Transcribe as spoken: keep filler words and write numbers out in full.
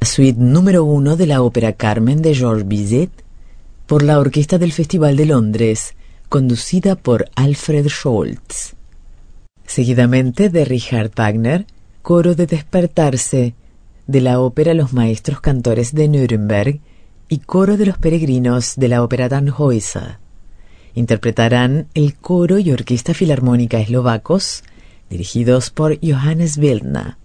suite número uno de la ópera Carmen de Georges Bizet, por la Orquesta del Festival de Londres, conducida por Alfred Scholz. Seguidamente de Richard Wagner, coro de Despertarse, de la ópera Los Maestros Cantores de Nuremberg y coro de los peregrinos de la ópera Tannhäuser. Interpretarán el coro y orquesta filarmónica eslovacos, dirigidos por Johannes Wildner.